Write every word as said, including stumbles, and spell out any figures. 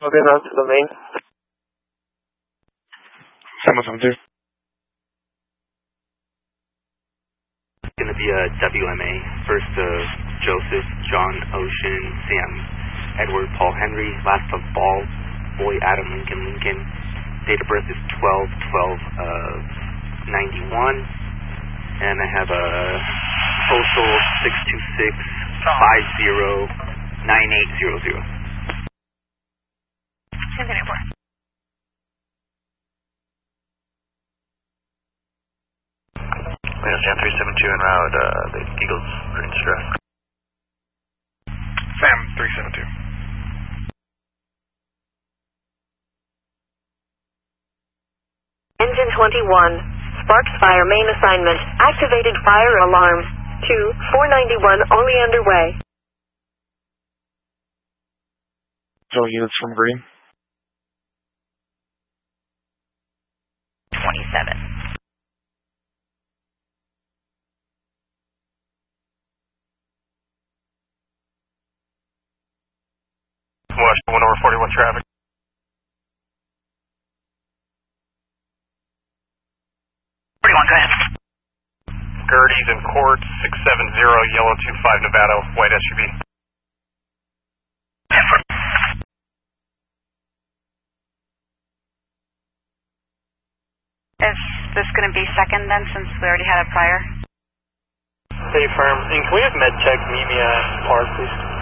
Okay, now to the main. seven seven two. It's going to be a W M A. First, uh, Joseph, John, Ocean, Sam, Edward, Paul, Henry. Last of Ball, Boy, Adam, Lincoln, Lincoln. Date of birth is twelve twelve of ninety-one. And I have a postal six two six five zero nine eight zero zero. Continue for. Windows Jam three seven two en route, uh, the Eagles are in distress. Sam three seven two. Engine twenty-one, Sparks Fire main assignment, activated fire alarm, two four ninety-one only underway. All units from green. twenty-seven. Watch one over forty-one traffic. forty-one, go ahead. Gertie's in court, six seven zero, yellow two five Nevada, white S U V. Is this going to be second then, since we already had a prior? Hey, firm. And can we have med tech meet me at park, please?